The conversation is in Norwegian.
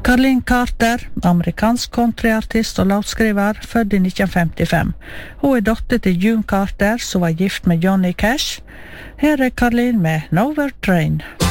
Carlene Carter, amerikansk countryartist og låtskriver, født i 1955. Hun er datter til June Carter, som var gift med Johnny Cash. Her er Carlene med Nowhere Train.